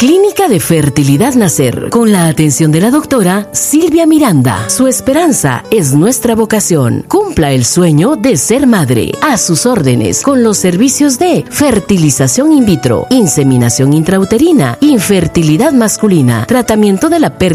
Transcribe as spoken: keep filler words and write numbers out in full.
Clínica de Fertilidad Nacer, con la atención de la doctora Silvia Miranda. Su esperanza es nuestra vocación. Cumpla el sueño de ser madre. A sus órdenes, con los servicios de fertilización in vitro, inseminación intrauterina, infertilidad masculina, tratamiento de la pérdida